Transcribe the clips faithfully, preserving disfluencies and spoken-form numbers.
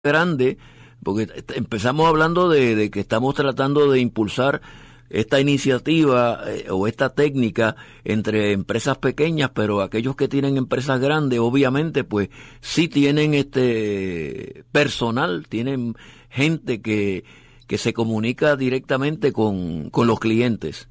grande, porque empezamos hablando de, de que estamos tratando de impulsar esta iniciativa eh, o esta técnica entre empresas pequeñas, pero aquellos que tienen empresas grandes, obviamente, pues sí tienen este personal, tienen gente que, que se comunica directamente con, con los clientes.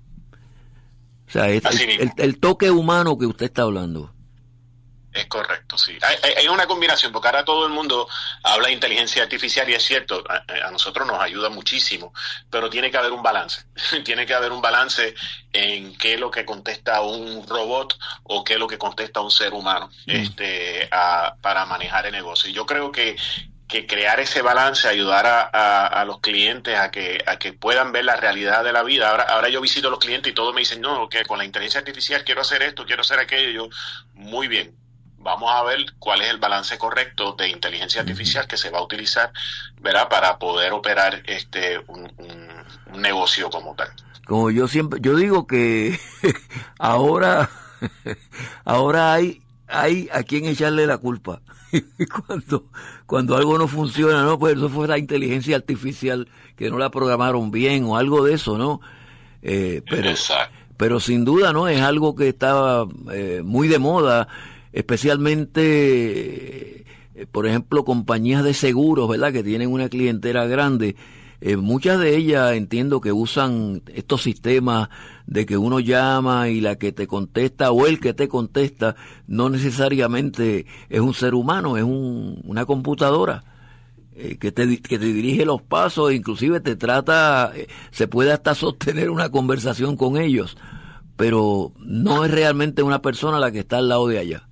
O sea, es el, el, el toque humano que usted está hablando. Es correcto, sí. Hay, hay una combinación, porque ahora todo el mundo habla de inteligencia artificial y es cierto, a, a nosotros nos ayuda muchísimo, pero tiene que haber un balance. Tiene que haber un balance en qué es lo que contesta un robot o qué es lo que contesta un ser humano mm. este, a, para manejar el negocio. Y yo creo que que crear ese balance, ayudar a, a, a los clientes a que a que puedan ver la realidad de la vida. Ahora ahora yo visito a los clientes y todos me dicen, no, que con la inteligencia artificial quiero hacer esto, quiero hacer aquello. Yo, muy bien. Vamos a ver cuál es el balance correcto de inteligencia artificial que se va a utilizar, ¿verdad?, para poder operar este un, un, un negocio como tal. Como yo siempre, yo digo que ahora, ahora hay, hay a quien echarle la culpa. cuando, cuando algo no funciona, ¿no? Pues eso fue la inteligencia artificial que no la programaron bien o algo de eso, ¿no? Eh, pero, Exacto. pero sin duda, ¿no? Es algo que está eh, muy de moda. Especialmente, eh, por ejemplo, compañías de seguros, ¿verdad?, que tienen una clientela grande. Eh, muchas de ellas entiendo que usan estos sistemas de que uno llama y la que te contesta o el que te contesta no necesariamente es un ser humano, es un, una computadora eh, que te que te dirige los pasos, inclusive te trata, eh, se puede hasta sostener una conversación con ellos, pero no es realmente una persona la que está al lado de allá.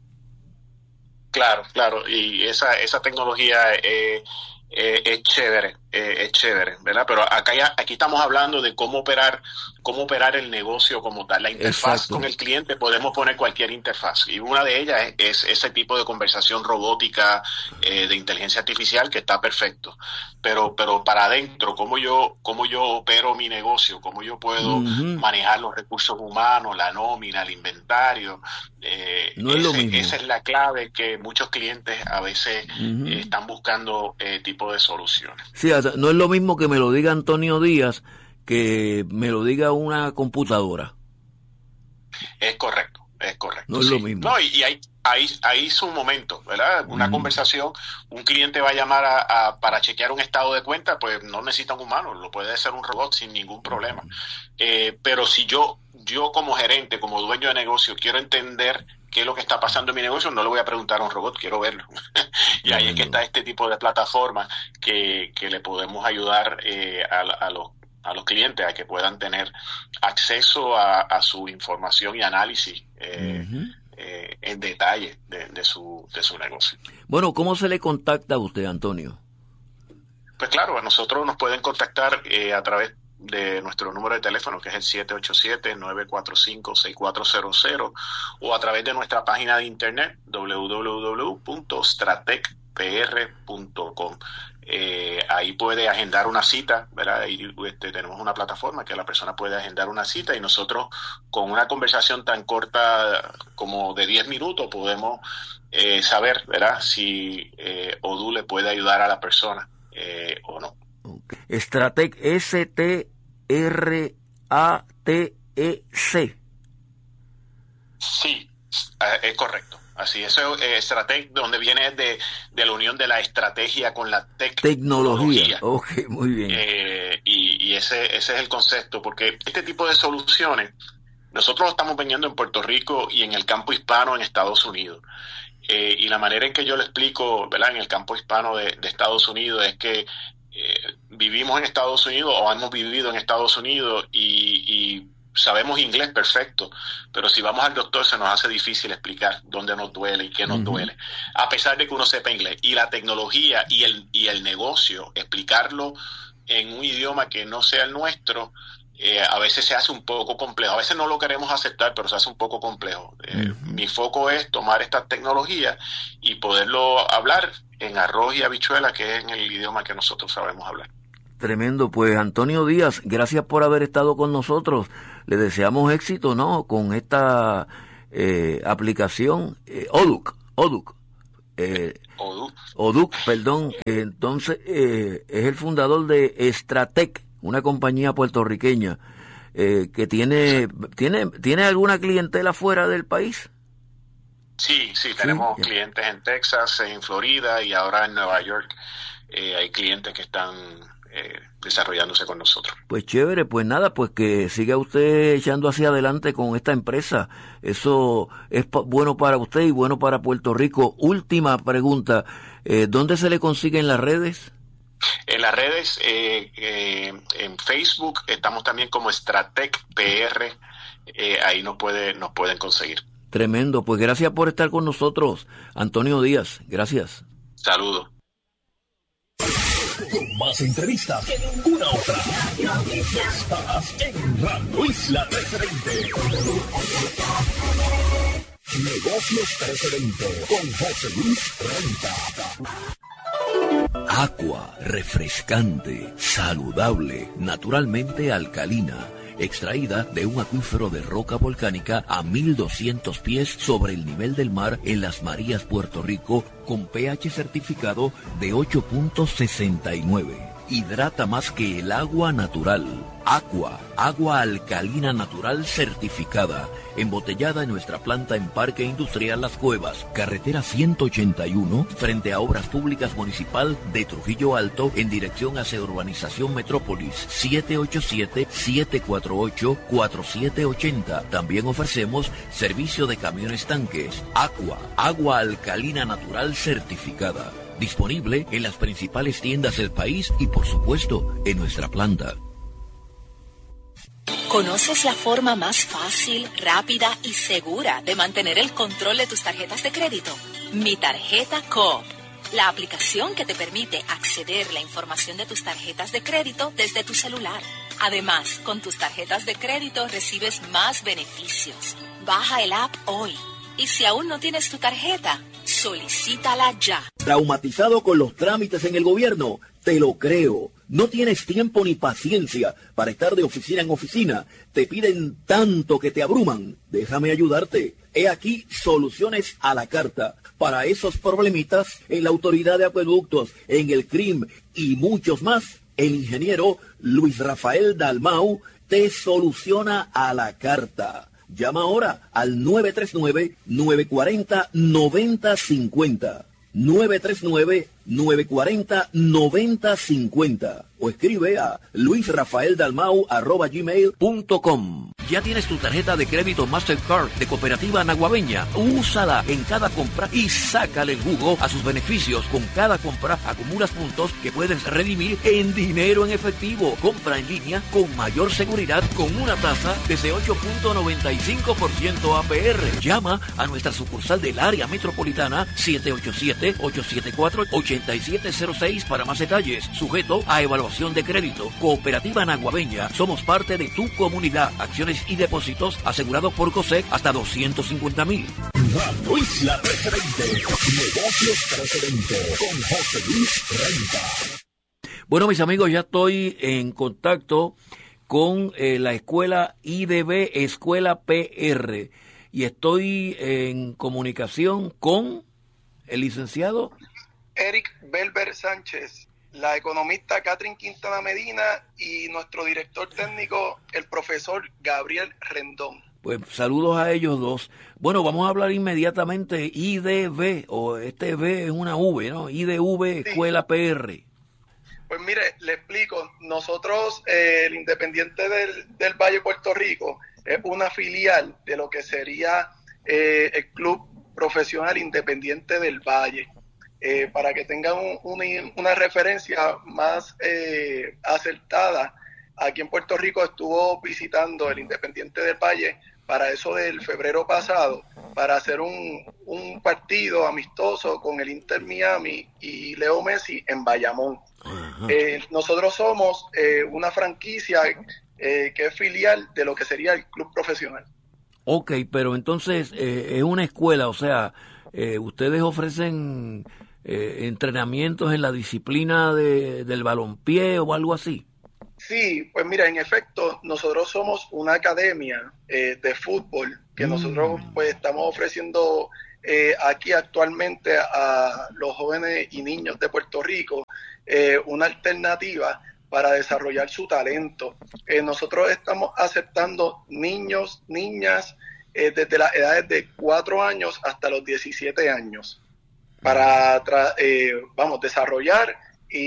Claro, claro, y esa esa tecnología eh, eh, es chévere, eh, es chévere, ¿verdad? Pero acá ya, aquí estamos hablando de cómo operar, cómo operar el negocio como tal. La interfaz Exacto. con el cliente podemos poner cualquier interfaz y una de ellas es, es ese tipo de conversación robótica eh, de inteligencia artificial que está perfecto. Pero, pero para adentro, cómo yo, cómo yo opero mi negocio, cómo yo puedo uh-huh. manejar los recursos humanos, la nómina, el inventario. Eh, no es ese, lo mismo. Esa es la clave que muchos clientes a veces uh-huh. eh, están buscando eh, tipo de soluciones. Sí, no es lo mismo que me lo diga Antonio Díaz que me lo diga una computadora. Es correcto, es correcto. No es sí. lo mismo. No, y, y hay, ahí, ahí es un momento, ¿verdad? Una uh-huh. conversación, un cliente va a llamar a, a, para chequear un estado de cuenta, pues no necesita un humano, lo puede hacer un robot sin ningún problema. Uh-huh. Eh, pero si yo, yo como gerente, como dueño de negocio, quiero entender qué es lo que está pasando en mi negocio, no le voy a preguntar a un robot, quiero verlo. Y ahí es que está este tipo de plataformas que, que le podemos ayudar eh, a, a, los, a los clientes a que puedan tener acceso a, a su información y análisis eh, uh-huh. eh, en detalle de, de, su, de su negocio. Bueno, ¿cómo se le contacta a usted, Antonio? Pues claro, a nosotros nos pueden contactar eh, a través de nuestro número de teléfono, que es el siete ocho siete, nueve cuatro cinco, seis cuatro cero cero, o a través de nuestra página de internet doble u doble u doble u punto stratec p r punto com. Eh, ahí puede agendar una cita, ¿verdad? Y, este, tenemos una plataforma que la persona puede agendar una cita y nosotros con una conversación tan corta como de diez minutos podemos eh, saber, ¿verdad?, si eh, Odoo le puede ayudar a la persona eh, o no. Okay. Stratec, S T R A T E C. Sí, es correcto. Así, eso es eh, Stratec, donde viene de, de la unión de la estrategia con la tec- tecnología. Tecnología, ok, muy bien. Eh, y y ese, ese es el concepto, porque este tipo de soluciones, nosotros lo estamos vendiendo en Puerto Rico y en el campo hispano en Estados Unidos. Eh, y la manera en que yo lo explico, ¿verdad?, en el campo hispano de, de Estados Unidos es que Eh, vivimos en Estados Unidos o hemos vivido en Estados Unidos y, y sabemos inglés perfecto, pero si vamos al doctor se nos hace difícil explicar dónde nos duele y qué nos uh-huh. duele, a pesar de que uno sepa inglés. Y la tecnología y el, y el negocio, explicarlo en un idioma que no sea el nuestro, eh, a veces se hace un poco complejo. A veces no lo queremos aceptar, pero se hace un poco complejo. Eh, uh-huh. Mi foco es tomar esta tecnología y poderlo hablar en arroz y habichuela, que es en el idioma que nosotros sabemos hablar. Tremendo. Pues Antonio Díaz, gracias por haber estado con nosotros. Le deseamos éxito, ¿no?, con esta eh, aplicación eh, Odoo. Odoo. Eh, Oduc. Oduc, perdón. Entonces, eh, es el fundador de Stratec, una compañía puertorriqueña eh, que tiene, tiene, ¿tiene alguna clientela fuera del país? Sí, sí, tenemos sí. clientes en Texas, en Florida y ahora en Nueva York. Eh, hay clientes que están eh, desarrollándose con nosotros. Pues chévere, pues nada, pues que siga usted echando hacia adelante con esta empresa. Eso es pa- bueno para usted y bueno para Puerto Rico. Última pregunta, eh, ¿dónde se le consiguen las redes? En las redes, eh, eh, en Facebook, estamos también como Stratec P R, eh, ahí nos, puede, nos pueden conseguir. Tremendo, pues gracias por estar con nosotros, Antonio Díaz, gracias. Saludos. Con más entrevistas que ninguna otra. Estás en Radio Isla trescientos veinte. Negocios trescientos veinte con José Luis Renta. Aqua, refrescante, saludable, naturalmente alcalina, extraída de un acuífero de roca volcánica a mil doscientos pies sobre el nivel del mar en Las Marías, Puerto Rico, con pH certificado de ocho punto sesenta y nueve. Hidrata más que el agua natural. Aqua, agua alcalina natural certificada, embotellada en nuestra planta en Parque Industrial Las Cuevas, carretera ciento ochenta y uno, frente a Obras Públicas Municipal de Trujillo Alto, en dirección hacia Urbanización Metrópolis, siete ocho siete, siete cuatro ocho, cuatro siete ocho cero. También ofrecemos servicio de camiones tanques. Aqua, agua alcalina natural certificada. Disponible en las principales tiendas del país y, por supuesto, en nuestra planta. ¿Conoces la forma más fácil, rápida y segura de mantener el control de tus tarjetas de crédito? Mi Tarjeta Coop, la aplicación que te permite acceder a la información de tus tarjetas de crédito desde tu celular. Además, con tus tarjetas de crédito recibes más beneficios. Baja el app hoy. Y si aún no tienes tu tarjeta, solicítala ya. ¿Traumatizado con los trámites en el gobierno? Te lo creo. No tienes tiempo ni paciencia para estar de oficina en oficina. Te piden tanto que te abruman. Déjame ayudarte. He aquí soluciones a la carta para esos problemitas en la Autoridad de Acueductos, en el C R I M y muchos más. El ingeniero Luis Rafael Dalmau te soluciona a la carta. Llama ahora al nueve tres nueve, nueve cuatro cero, nueve cero cinco cero. nueve tres nueve, nueve cuatro cero, nueve cero cinco cero. O escribe a luisrafaeldalmau arroba gmail punto com. ¿Ya tienes tu tarjeta de crédito Mastercard de Cooperativa Naguabeña? Úsala en cada compra y sácale el jugo a sus beneficios. Con cada compra acumulas puntos que puedes redimir en dinero en efectivo. Compra en línea con mayor seguridad con una tasa desde ocho punto noventa y cinco por ciento A P R. Llama a nuestra sucursal del área metropolitana siete ocho siete, ocho siete cuatro, ocho siete cero seis para más detalles. Sujeto a evaluación de crédito. Cooperativa Naguabeña. Somos parte de tu comunidad. Acciones y depósitos asegurados por COSEC hasta doscientos cincuenta mil. Radio Isla trescientos veinte. Negocios trescientos veinte con José Luis Renta. Bueno, mis amigos, ya estoy en contacto con eh, la escuela I D B, Escuela P R, y estoy en comunicación con el licenciado Eric Belber Sánchez, la economista Catherine Quintana Medina y nuestro director técnico, el profesor Gabriel Rendón. Pues saludos a ellos dos. Bueno, vamos a hablar inmediatamente I D B, o este B es una V, ¿no? I D V, sí. Escuela P R. Pues mire, le explico. Nosotros, eh, el Independiente del, del Valle Puerto Rico, es una filial de lo que sería eh, el Club Profesional Independiente del Valle. Eh, para que tengan un, una, una referencia más eh, acertada, aquí en Puerto Rico estuvo visitando el Independiente del Valle para eso del febrero pasado, para hacer un, un partido amistoso con el Inter Miami y Leo Messi en Bayamón. Eh, nosotros somos eh, una franquicia eh, que es filial de lo que sería el club profesional. Ok, pero entonces eh, es una escuela, o sea, eh, ustedes ofrecen eh, entrenamientos en la disciplina de, del balompié o algo así. Sí, pues mira, en efecto, nosotros somos una academia eh, de fútbol que mm. nosotros pues estamos ofreciendo eh, aquí actualmente a los jóvenes y niños de Puerto Rico eh, una alternativa para desarrollar su talento. Eh, nosotros estamos aceptando niños, niñas, eh, desde las edades de cuatro años hasta los diecisiete años, para eh, vamos, desarrollar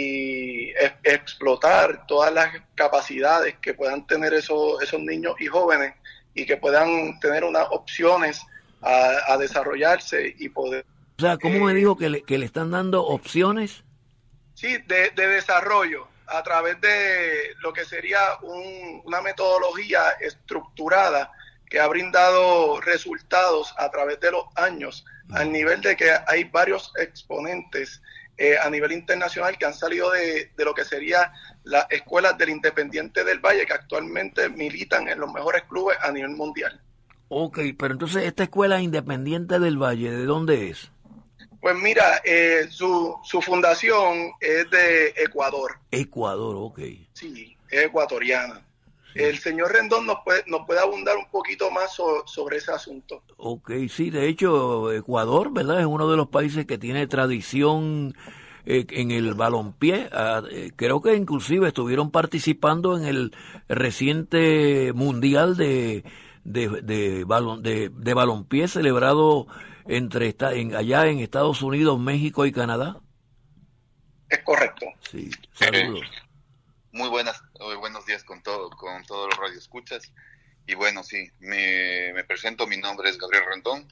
y es, explotar todas las capacidades que puedan tener esos, esos niños y jóvenes, y que puedan tener unas opciones a, a desarrollarse y poder... O sea, ¿cómo eh, me dijo que le, que le están dando opciones? Sí, de, de desarrollo, a través de lo que sería un, una metodología estructurada que ha brindado resultados a través de los años, al nivel de que hay varios exponentes eh, a nivel internacional que han salido de, de lo que sería las escuelas del Independiente del Valle, que actualmente militan en los mejores clubes a nivel mundial. Ok, pero entonces esta escuela Independiente del Valle, ¿de dónde es? Pues mira, eh, su, su fundación es de Ecuador. Ecuador, ok. Sí, es ecuatoriana. Sí. El señor Rendón nos puede, nos puede abundar un poquito más so, sobre ese asunto. Ok, sí, de hecho Ecuador, ¿verdad? Es uno de los países que tiene tradición eh, en el balompié. Ah, eh, creo que inclusive estuvieron participando en el reciente mundial de, de, de, balon, de, de balompié celebrado entre esta, en, allá en Estados Unidos, México y Canadá. Es correcto. Sí, saludos. Eh, muy buenas, buenos días con todo, con todos los radioescuchas. Y bueno, sí, me, me presento, mi nombre es Gabriel Rendón.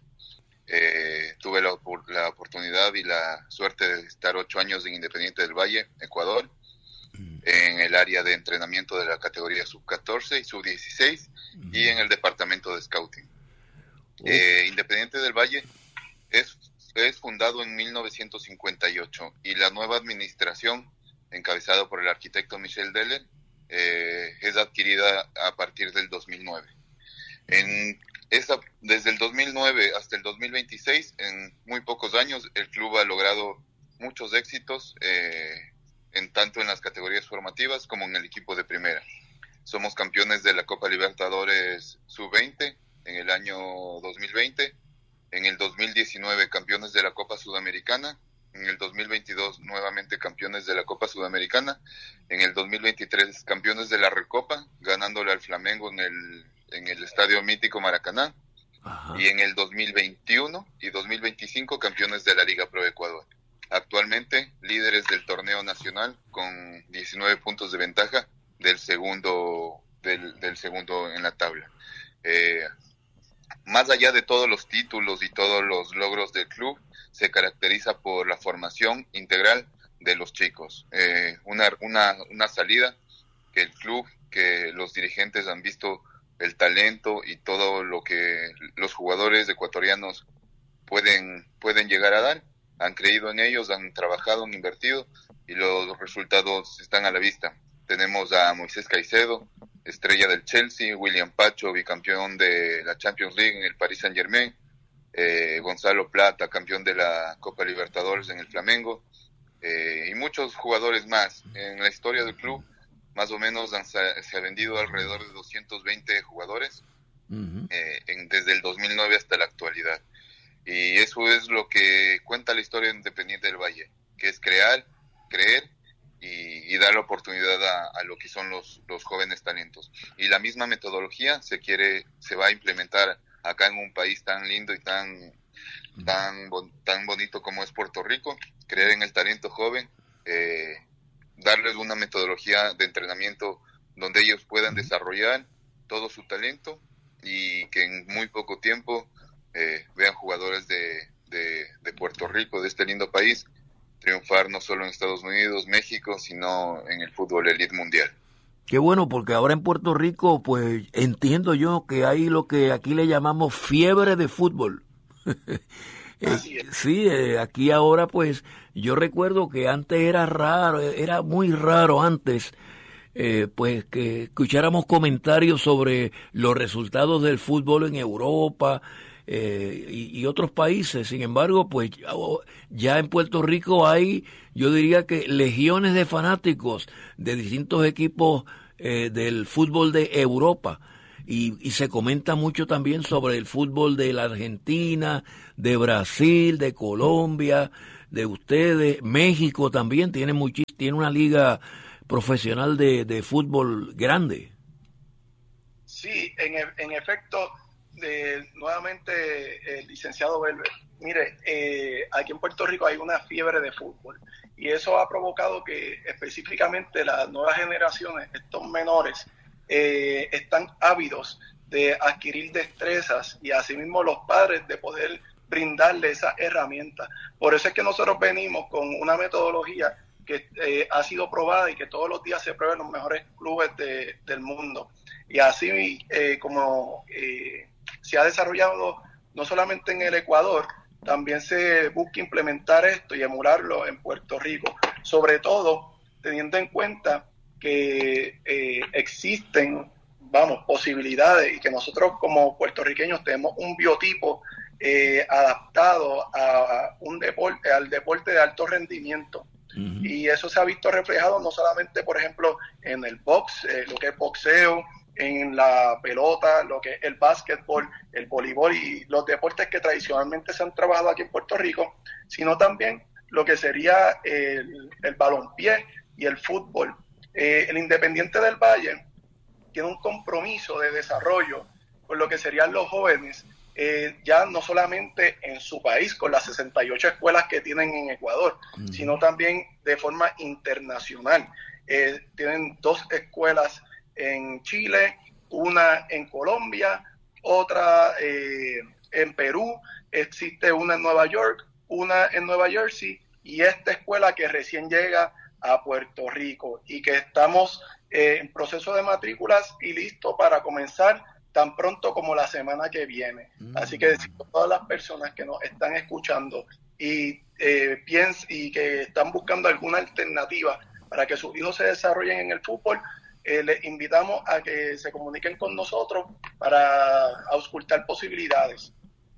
Eh, tuve la, la oportunidad y la suerte de estar ocho años en Independiente del Valle, Ecuador, mm. en el área de entrenamiento de la categoría sub catorce y sub dieciséis mm. y en el departamento de scouting. Oh. Eh, Independiente del Valle es, es fundado en mil novecientos cincuenta y ocho y la nueva administración, encabezada por el arquitecto Michel Deller, eh, es adquirida a partir del dos mil nueve. En esa, desde el dos mil nueve hasta el dos mil veintiséis, en muy pocos años, el club ha logrado muchos éxitos, eh, en tanto en las categorías formativas como en el equipo de primera. Somos campeones de la Copa Libertadores sub veinte en el año dos mil veinte, en el dos mil diecinueve campeones de la Copa Sudamericana, en el dos mil veintidós nuevamente campeones de la Copa Sudamericana, en el dos mil veintitrés campeones de la Recopa, ganándole al Flamengo en el, en el Estadio Mítico Maracaná. Ajá. Y en el dos mil veintiuno y dos mil veinticinco campeones de la Liga Pro Ecuador. Actualmente líderes del torneo nacional con diecinueve puntos de ventaja del segundo, del, del segundo en la tabla. Eh, más allá de todos los títulos y todos los logros del club, se caracteriza por la formación integral de los chicos. Eh, una, una, una salida que el club, que los dirigentes han visto el talento y todo lo que los jugadores ecuatorianos pueden, pueden llegar a dar. Han creído en ellos, han trabajado, han invertido y los resultados están a la vista. Tenemos a Moisés Caicedo, estrella del Chelsea, William Pacho, bicampeón de la Champions League en el Paris Saint-Germain, eh, Gonzalo Plata, campeón de la Copa Libertadores en el Flamengo, eh, y muchos jugadores más. En la historia del club, más o menos han, se ha vendido alrededor de doscientos veinte jugadores, uh-huh. eh, en, desde el dos mil nueve hasta la actualidad. Y eso es lo que cuenta la historia de Independiente del Valle, que es crear, creer y, y dar la oportunidad a, a lo que son los, los jóvenes talentos. Y la misma metodología se quiere, se va a implementar acá en un país tan lindo y tan, tan, tan bonito como es Puerto Rico. Creer en el talento joven, eh, darles una metodología de entrenamiento donde ellos puedan desarrollar todo su talento y que en muy poco tiempo eh, vean jugadores de, de, de Puerto Rico, de este lindo país, triunfar no solo en Estados Unidos, México, sino en el fútbol elite mundial. Qué bueno, porque ahora en Puerto Rico, pues entiendo yo que hay lo que aquí le llamamos fiebre de fútbol. eh, sí, eh, aquí ahora pues yo recuerdo que antes era raro, era muy raro antes, eh, pues que escucháramos comentarios sobre los resultados del fútbol en Europa eh, y, y otros países. Sin embargo, pues ya, ya en Puerto Rico hay, yo diría que legiones de fanáticos de distintos equipos eh, del fútbol de Europa. y, y se comenta mucho también sobre el fútbol de la Argentina, de Brasil, de Colombia, de ustedes. México también tiene muchis, tiene una liga profesional de, de fútbol grande. Sí, en, en efecto, de, nuevamente el licenciado Belver, mire, eh, aquí en Puerto Rico hay una fiebre de fútbol y eso ha provocado que específicamente las nuevas generaciones, estos menores, eh, están ávidos de adquirir destrezas y asimismo los padres de poder brindarle esa herramienta. Por eso es que nosotros venimos con una metodología que eh, ha sido probada y que todos los días se prueba en los mejores clubes de, del mundo. Y así eh, como eh, se ha desarrollado no solamente en el Ecuador, también se busca implementar esto y emularlo en Puerto Rico, sobre todo teniendo en cuenta que eh, existen, vamos, posibilidades y que nosotros como puertorriqueños tenemos un biotipo eh, adaptado a un deporte, al deporte de alto rendimiento. Uh-huh. Y eso se ha visto reflejado no solamente, por ejemplo, en el box, eh, lo que es boxeo, en la pelota, lo que es el básquetbol, el voleibol y los deportes que tradicionalmente se han trabajado aquí en Puerto Rico, sino también lo que sería el, el balompié y el fútbol. Eh, el Independiente del Valle tiene un compromiso de desarrollo con lo que serían los jóvenes, eh, ya no solamente en su país, con las sesenta y ocho escuelas que tienen en Ecuador, mm. sino también de forma internacional. Eh, tienen dos escuelas en Chile, una en Colombia, otra eh, en Perú, existe una en Nueva York, una en Nueva Jersey, y esta escuela que recién llega a Puerto Rico y que estamos eh, en proceso de matrículas y listo para comenzar tan pronto como la semana que viene. Mm. Así que decir a todas las personas que nos están escuchando y, eh, piens- y que están buscando alguna alternativa para que sus hijos se desarrollen en el fútbol, Eh, les invitamos a que se comuniquen con nosotros para auscultar posibilidades.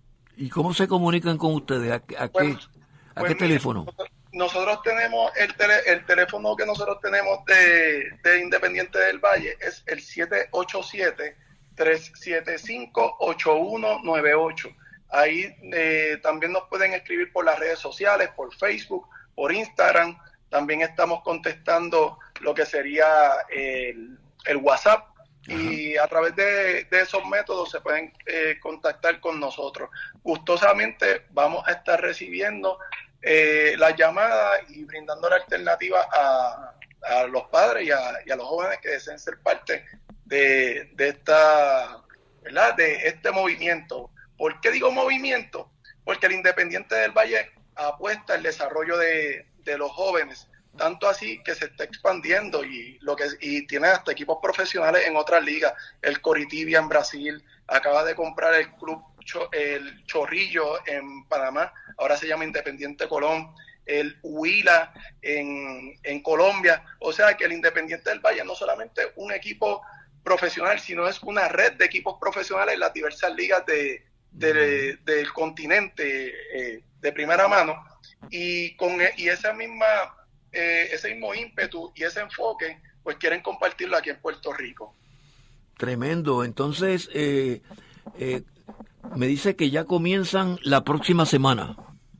¿Y cómo se comunican con ustedes? ¿A, a pues, qué, a pues qué teléfono? Nosotros, nosotros tenemos el, tele, el teléfono que nosotros tenemos de, de Independiente del Valle, es el siete ocho siete, tres siete cinco, ocho uno nueve ocho. Ahí eh, también nos pueden escribir por las redes sociales, por Facebook, por Instagram. También estamos contestando lo que sería el, el WhatsApp. Ajá. Y a través de, de esos métodos se pueden eh, contactar con nosotros. Gustosamente vamos a estar recibiendo eh, las llamadas y brindando la alternativa a, a los padres y a, y a los jóvenes que deseen ser parte de, de esta, ¿verdad? De este movimiento. ¿Por qué digo movimiento? Porque el Independiente del Valle apuesta al desarrollo de de los jóvenes, tanto así que se está expandiendo y lo que y tiene hasta equipos profesionales en otras ligas. El Coritiba en Brasil acaba de comprar el club Cho, el Chorrillo en Panamá, ahora se llama Independiente Colón, el Huila en, en Colombia. O sea que el Independiente del Valle no solamente un equipo profesional, sino es una red de equipos profesionales en las diversas ligas de, de, de, del continente eh, de primera mano. Y con y esa misma eh, ese mismo ímpetu y ese enfoque pues quieren compartirlo aquí en Puerto Rico. Tremendo. Entonces eh, eh, me dice que ya comienzan la próxima semana.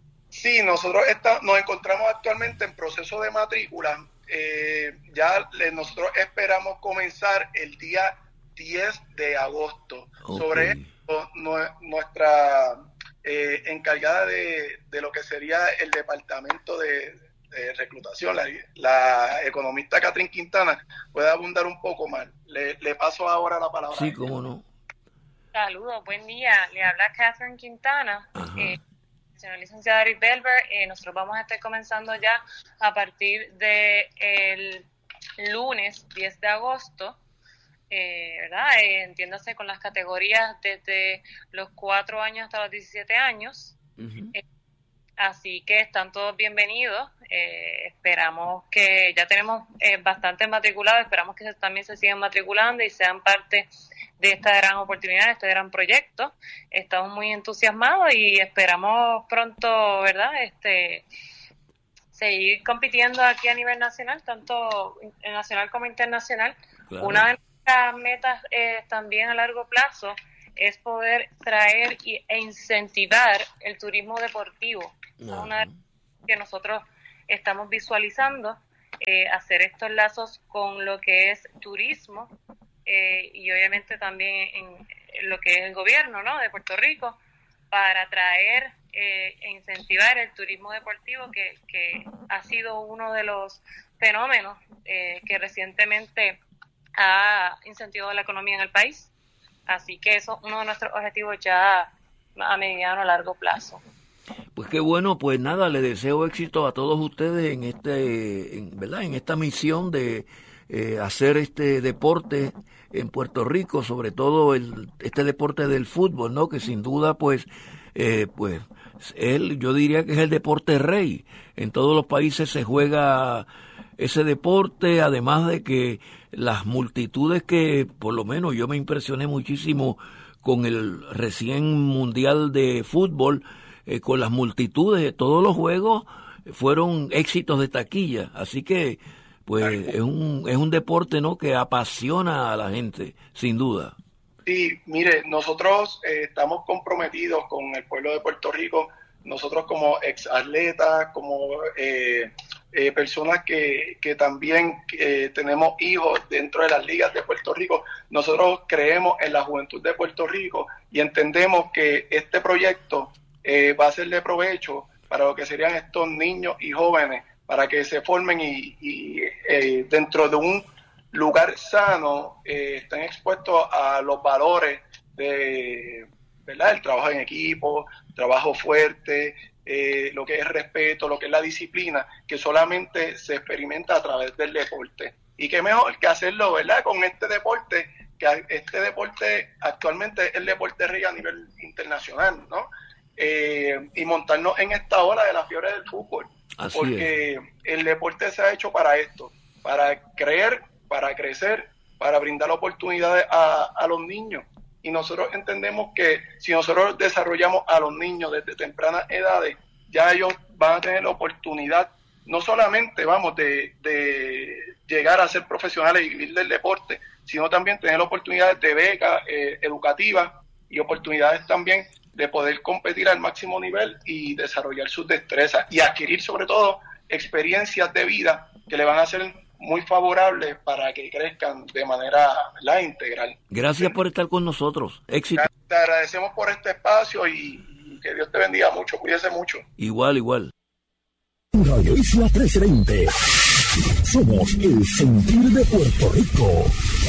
Sí, nosotros está, nos encontramos actualmente en proceso de matrícula. Eh, ya le, nosotros esperamos comenzar el día diez de agosto. Okay. Sobre esto no, nuestra Eh, encargada de, de lo que sería el departamento de, de reclutación, la, la economista Catherine Quintana, puede abundar un poco más. Le, le paso ahora la palabra. Sí, cómo no. Saludos, buen día. Le habla Catherine Quintana, eh, señor licenciado Eric Belver. Eh, nosotros vamos a estar comenzando ya a partir del lunes diez de agosto. Eh, ¿verdad? Eh, entiéndase con las categorías desde los cuatro años hasta los diecisiete años. Uh-huh. Eh, así que están todos bienvenidos. Eh, esperamos que ya tenemos eh, bastantes matriculados, esperamos que se, también se sigan matriculando y sean parte de esta gran oportunidad, de este gran proyecto. Estamos muy entusiasmados y esperamos pronto, ¿verdad? Este seguir compitiendo aquí a nivel nacional, tanto nacional como internacional. Claro. Una de las metas eh, también a largo plazo es poder traer y, e incentivar el turismo deportivo. No. Una que nosotros estamos visualizando, eh, hacer estos lazos con lo que es turismo eh, y obviamente también en, en lo que es el gobierno, ¿no?, de Puerto Rico, para traer eh, e incentivar el turismo deportivo, que, que ha sido uno de los fenómenos eh, que recientemente ha incentivado la economía en el país. Así que eso es uno de nuestros objetivos ya a mediano a largo plazo. Pues qué bueno, pues nada, le deseo éxito a todos ustedes en este, en, ¿verdad?, en esta misión de eh, hacer este deporte en Puerto Rico, sobre todo el este deporte del fútbol, ¿no?, que sin duda pues eh, pues él, yo diría que es el deporte rey. En todos los países se juega ese deporte, además de que las multitudes que, por lo menos yo me impresioné muchísimo con el recién mundial de fútbol, eh, con las multitudes de todos los juegos fueron éxitos de taquilla, así que pues es un es un deporte, ¿no?, que apasiona a la gente, sin duda. Sí, mire, nosotros eh, estamos comprometidos con el pueblo de Puerto Rico, nosotros como ex atletas, como eh, eh, personas que, que también eh, tenemos hijos dentro de las ligas de Puerto Rico, nosotros creemos en la juventud de Puerto Rico y entendemos que este proyecto eh, va a ser de provecho para lo que serían estos niños y jóvenes, para que se formen y, y eh, dentro de un lugar sano eh, estén expuestos a los valores de, ¿verdad?, el trabajo en equipo, trabajo fuerte, eh, lo que es respeto, lo que es la disciplina, que solamente se experimenta a través del deporte. Y qué mejor que hacerlo, ¿verdad?, con este deporte, que este deporte actualmente es el deporte rey a nivel internacional, ¿no? Eh, y montarnos en esta ola de la fiebre del fútbol. Así porque es. El deporte se ha hecho para esto, para creer, para crecer, para brindar oportunidades a, a los niños. Y nosotros entendemos que si nosotros desarrollamos a los niños desde tempranas edades, ya ellos van a tener la oportunidad, no solamente, vamos, de, de llegar a ser profesionales y vivir del deporte, sino también tener oportunidades de becas eh, educativas y oportunidades también de poder competir al máximo nivel y desarrollar sus destrezas y adquirir sobre todo experiencias de vida que le van a ser muy favorables para que crezcan de manera la integral. Gracias por estar con nosotros. Éxito. Te agradecemos por este espacio y que Dios te bendiga mucho, cuídese mucho. Igual, igual. Radio Isla trece veinte. Somos el sentir de Puerto Rico.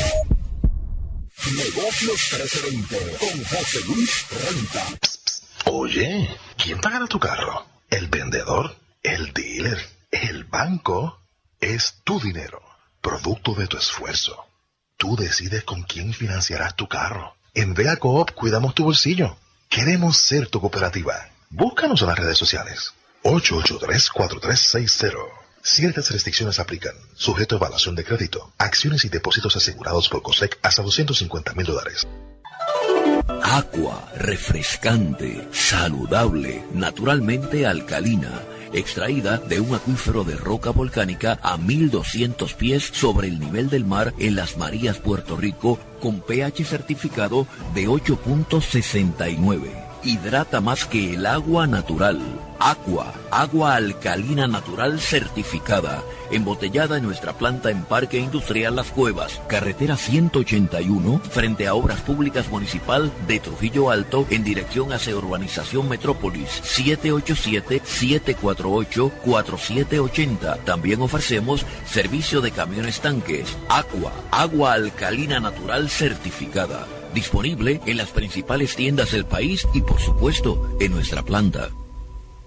Negocios trece veinte con José Luis Renta. Oye, ¿quién pagará tu carro? ¿El vendedor? ¿El dealer? ¿El banco? Es tu dinero, producto de tu esfuerzo. Tú decides con quién financiarás tu carro. En Vea Coop cuidamos tu bolsillo. Queremos ser tu cooperativa. Búscanos en las redes sociales. ocho ocho tres, cuatro tres seis cero. Ciertas restricciones aplican. Sujeto a evaluación de crédito. Acciones y depósitos asegurados por COSEC hasta doscientos cincuenta mil dólares. Agua refrescante, saludable, naturalmente alcalina, extraída de un acuífero de roca volcánica a mil doscientos pies sobre el nivel del mar en Las Marías, Puerto Rico, con pH certificado de ocho punto sesenta y nueve. Hidrata más que el agua natural. Aqua, agua alcalina natural certificada, embotellada en nuestra planta en Parque Industrial Las Cuevas, carretera ciento ochenta y uno, frente a Obras Públicas Municipal de Trujillo Alto, en dirección hacia Urbanización Metrópolis, siete ocho siete, siete cuatro ocho, cuatro siete ocho cero. También ofrecemos servicio de camiones tanques. Aqua, agua alcalina natural certificada, disponible en las principales tiendas del país y por supuesto en nuestra planta.